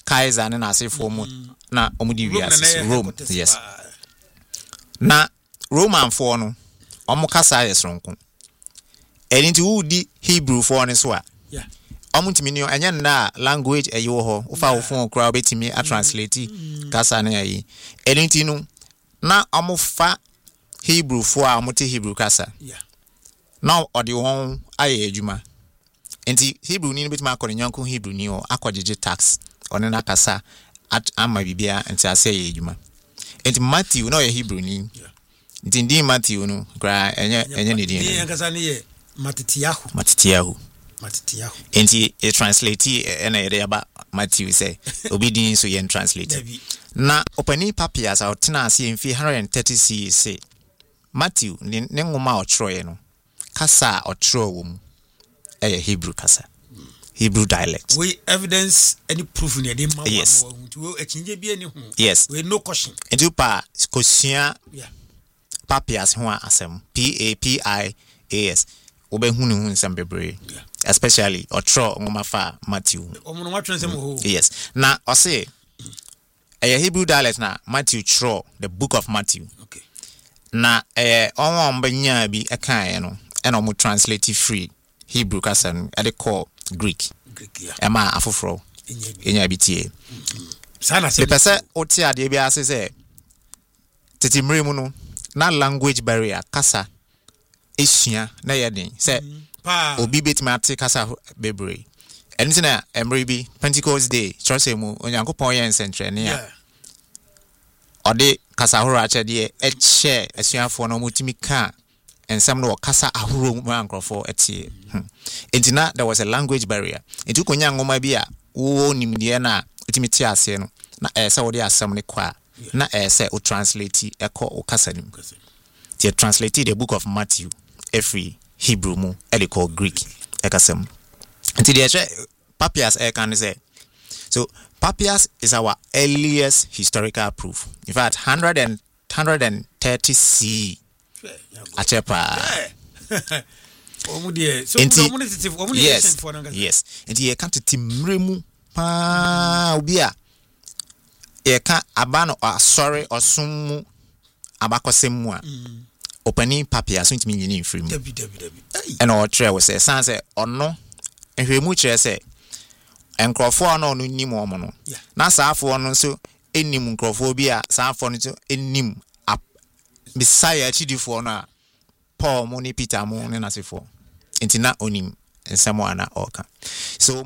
Kaiser and asefo mu na omudi wiase Rome yes na Roman for no omo kasa yesronko enti wudi Hebrew for ne so a omuntimi ni anya na language eyo ho ofa wo phone kra obetimi a translate kasa na yi enti no na omo fa Hebrew for a omo te Hebrew kasa now odi won aye adwuma enti Hebrew ni betima akọ nyanko Hebrew ni o akọjeje tax one na kasa at ama bibia enti ase aye adwuma enti Matthew no ye Hebrew ni enti Matthew no gra enye ne din ni kasa ni ye Matitiyahu enti e translate na ere aba Matthew say obidin so yen translate na opani papias out na ase mfi 130 CE say Matthew ne ngoma otroye no kasa otro wo mu Hebrew kasa Hebrew dialect we evidence any proof in the mama yes yes we no question enti pa kosua papias ho asem PAPIAS obehunu hu nsem bebre especially otro ngoma fa Matthew omo no nsem ho yes na o say Hebrew dialect na Matthew tro the book of Matthew okay na onwo mbanya bi ekan no and omo translate free Hebrew kasa no e dey call Greek ema afoforo enya bitie sana se pese oti ade bia se tete mremu no na language barrier kasa esua na yeden se obi betima ate kasa bebre enti na emre bi Pentecost day church mu onyankopon yen sentrene ya ode kasa horo achede eche esuafo no mutimi ka ensam no kasa ahoro mu ankrofo etie enti na there was a language barrier enti konya ngoma bi a wo nimdie na etimi tie ase no na ese wode asam ne kwa na ese o translate eko o kasa nim tie translate the book of Matthew every Hebrew mu e call Greek ekasem enti the Papias can say so Papias is our earliest historical proof in fact 130 CE achepa yes enti ye kan titimremu pa obi a ye kan abano sorry osum abakosem a opani Papias ntimi nyini mfirimu and o tre we say san say ono ehwemu kire say enkrofo no no nim omo no na saafo no so enim nkrofo bi a saafo no so enim Messiah achidifo no a Paul mo ni Peter mo ne nasefo entina onim ensemo ana oka so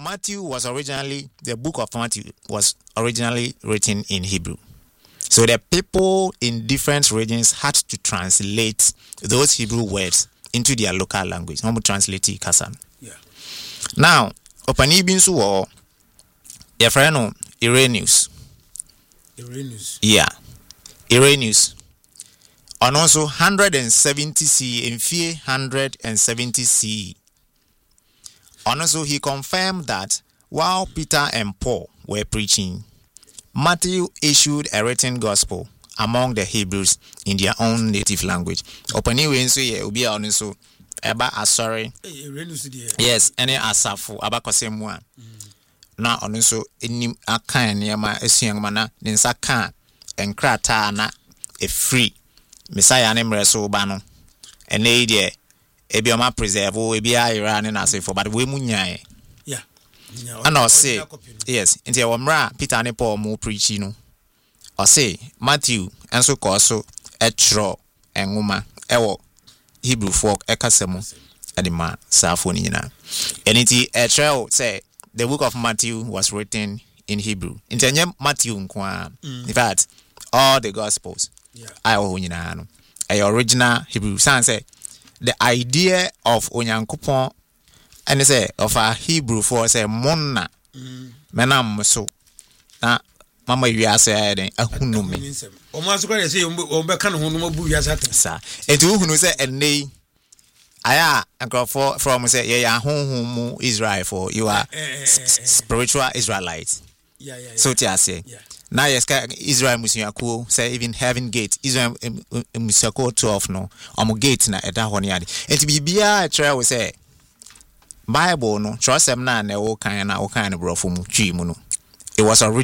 the book of Matthew was originally written in Hebrew. So the people in different regions had to translate those Hebrew words into their local language. How translate it, Kasan? Yeah. Now, opani binsu wo your friend Irenaeus. Yeah. Irenaeus. And also 170 CE in 170 CE. And also he confirmed that while Peter and Paul were preaching, Matthew issued a written gospel among the Hebrews in their own native language. Opani we nso ye obi a ono so eba asori. Yes, any asafu abakosemu a. Na ono so enim akan niam esuan na ne nsa kan enkrata na e free Messiah ne mreso ba no. Ene de ebi o ma preserve ebi ayira ne na asefo but we munyan. Yeah. And I say, yes, in the Wamra, Peter and Paul mo preaching no. I say, Matthew, and so also, etro, and woman, ewo, Hebrew folk, ekasemo, edima, safonina. And it etro say, the book of Matthew was written in Hebrew. In the Matthew, in fact, all the Gospels, I own a original Hebrew. San say, the idea of Onyankopon. And they say of a Hebrew for say monna menam so na mama wi say den ahunu me o ma so kwere say o be kan ho no bu wi asa sa enti uhunu say ennei aya ankrofo from say ye ya honhom mu Israel for you are spiritual Israelites so ti ase na yes Israel musiakuo say even heaven gate Israel musiakuo 12 no omo gate na eda ho ne ade enti bibia try we say Bible no trust them na wo kan na wo kan brofo mu twi mu no it was